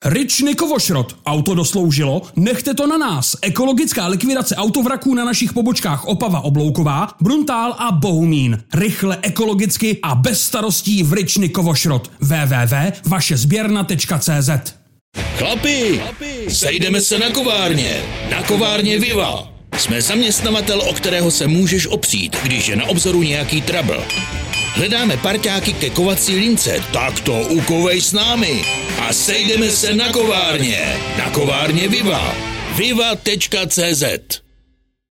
Ryčny Kovošrot. Auto dosloužilo? Nechte to na nás. Ekologická likvidace autovraků na našich pobočkách Opava Oblouková, Bruntál a Bohumín. Rychle, ekologicky a bez starostí v Ryčny Kovošrot. www.vašezběrna.cz. Chlapi, sejdeme se na kovárně. Na kovárně Viva. Jsme zaměstnavatel, o kterého se můžeš opřít, když je na obzoru nějaký trouble. Hledáme parťáky ke kovací lince, tak to ukovej s námi. A sejdeme se na kovárně. Na kovárně Viva. Viva.cz